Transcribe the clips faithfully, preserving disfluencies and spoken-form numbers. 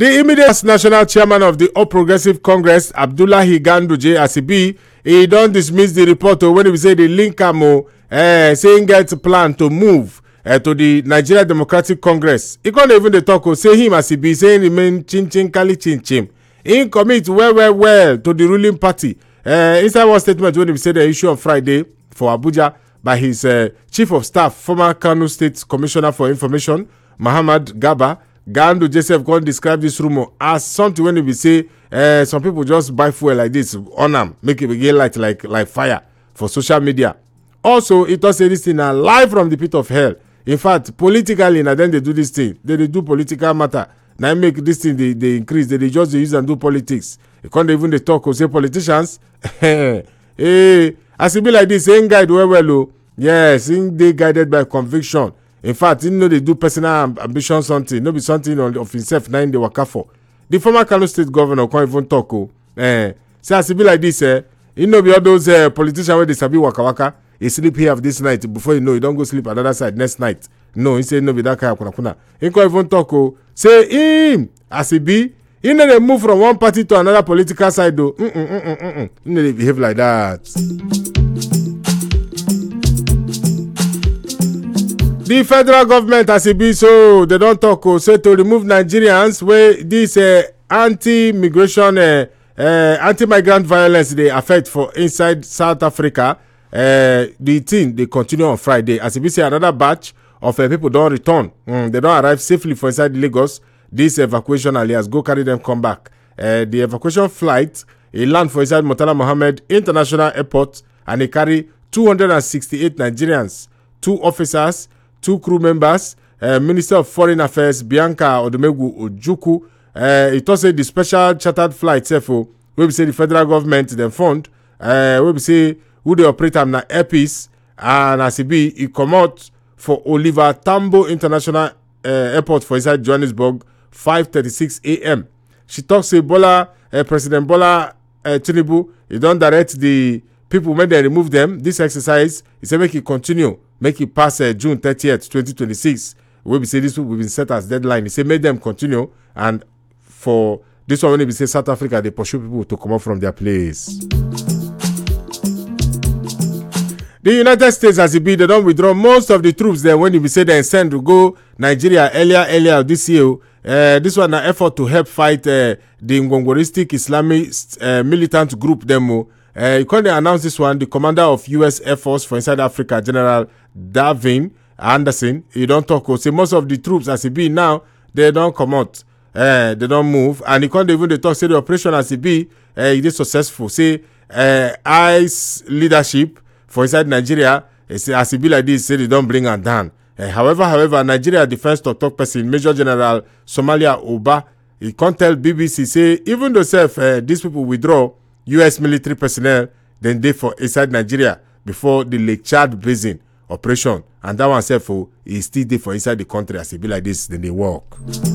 The immediate national chairman of the All Progressive Congress, Abdullahi Ganduje, as he be, he don't dismiss the report when he say the link am uh, saying get plan to move uh, to the Nigeria Democratic Congress. He can't even the talk say him as he be saying remain chin chin kali chin chin. He commit well well well to the ruling party. Uh, inside one statement when he said the issue on Friday for Abuja by his uh, chief of staff, former Kano State Commissioner for Information, Muhammad Gaba, Gandu Joseph God described this rumor as something when he say uh, some people just buy fuel like this on them, make it begin light like like fire for social media. Also, it was say this thing now live from the pit of hell. In fact, politically, now then they do this thing. They, they do political matter. Now make this thing they, they increase. They, they just they use and do politics. They can't even they talk or say politicians. Hey, as it be like this, ain't guide well well. Oh. Yes, ain't they guided by conviction. In fact, you know they do personal ambition something. No be something on, of himself nine they waka for. The former Kano State governor can't even talk. Oh. Eh, say as it be like this, eh, you know be all those uh, politicians where they sabi waka waka. He sleep here this night before you know you don't go sleep another side next night. No, he say no be that kind of kuna kuna. He can't even talk. Oh. Say him as he be. He know they move from one party to another political side though. Mm mm mm mm mm. He know they behave like that. The federal government as it be so they don't talk. Oh, say to remove Nigerians where this uh, anti-migration, uh, uh, anti-migrant violence they affect for inside South Africa. Uh, the thing they continue on Friday as if we say another batch of uh, people don't return. Mm, they don't arrive safely for inside Lagos. This evacuation alias go carry them come back. Uh, the evacuation flight he land for inside Murtala Mohammed International Airport and they carry two hundred sixty-eight Nigerians, two officers, two crew members. Uh, Minister of Foreign Affairs Bianca Odumegu Ojukwu. Uh, it also the special chartered flight. Therefore, we say the federal government then fund. Uh, we say who they operate am na Airpeace and as it be he come out for Oliver Tambo International uh, Airport for inside Johannesburg five thirty-six a m She talks say Bola uh, President Bola uh, Tinubu he don't direct the people when they remove them. This exercise he say make it continue, make it pass uh, June thirtieth twenty twenty-six. We be say this will be set as deadline. He say make them continue and for this one when we say South Africa they pursue people to come out from their place. The United States, as it be, they don't withdraw most of the troops there when we say they send to go Nigeria earlier, earlier this year. Uh, this one an effort to help fight uh, the Ngongoristic Islamic uh, militant group demo. Uh, you can't announce this one. The commander of U S Air Force for inside Africa, General Davin Anderson, he don't talk. Say most of the troops, as it be now, they don't come out. Uh, they don't move, and he can't even they talk. Say the operation as it be, uh, it is successful. Say uh, ICE leadership for inside Nigeria, as it be like this, say they don't bring them down. Uh, however, however, Nigeria Defense Talk Talk person, Major General Somalia Oba, he can't tell B B C, say, even though self, uh, these people withdraw U S military personnel, then they for inside Nigeria before the Lake Chad Basin operation. And that one self, oh, is still there for inside the country, as it be like this, then they work.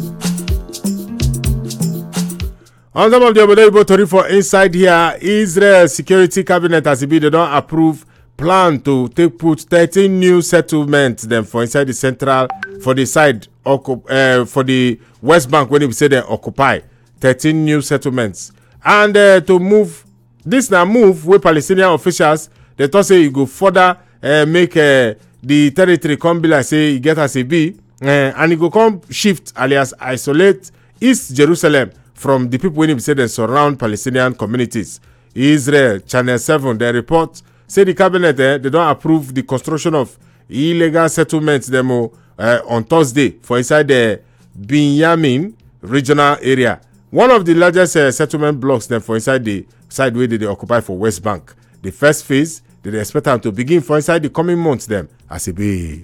On top of the available story for inside here, Israel Security Cabinet, as it be, they don't approve plan to take put thirteen new settlements them for inside the central for the side uh, for the West Bank when we say they occupy thirteen new settlements and uh, to move this now move with Palestinian officials they thought say you go further uh, make uh, the territory come be like say you get as a be uh, and it go come shift alias isolate East Jerusalem from the people when we say they surround Palestinian communities. Israel Channel seven they report say the cabinet eh, they don't approve the construction of illegal settlements demo uh, on Thursday for inside the Binyamin regional area. One of the largest uh, settlement blocks then for inside the side where they, they occupy for West Bank. The first phase they expect them to begin for inside the coming months them as it be.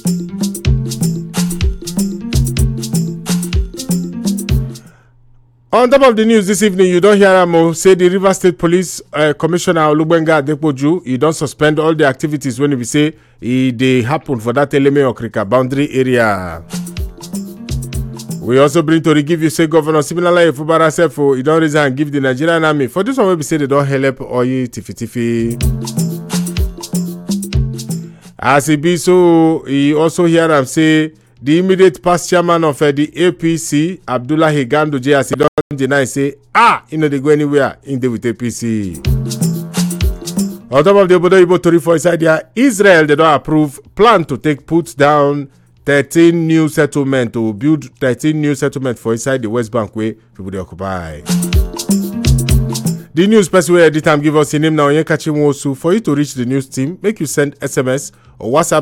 On top of the news this evening, you don't hear Amo say the River State Police uh, Commissioner Olubenga Adepoju, he don't suspend all the activities when we say he, they happen for that Eleme Okrika boundary area. We also bring to give you say Governor Siminalayi Fubara Sefo, he don't resign and give the Nigerian army. For this one, we say they don't help Oyi Tifi Tifi. As he be so, he also hear him say the immediate past chairman of uh, the A P C, Abdullahi Ganduje, as he don't deny, say, ah, you know, they go anywhere in there with A P C. On top of the Obodo Ibo Tori for inside there, Israel, they don't approve plan to take put down thirteen new settlement to build thirteen new settlement for inside the West Bank where people they occupy. The news person where every time give us a name now, you catch him also. For you to reach the news team, make you send S M S or WhatsApp